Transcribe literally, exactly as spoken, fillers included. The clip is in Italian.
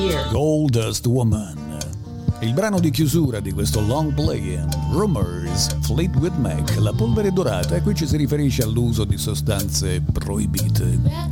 here. Goldust Woman. Il brano di chiusura di questo long play, Rumors, Fleetwood Mac, la polvere dorata, e qui ci si riferisce all'uso di sostanze proibite.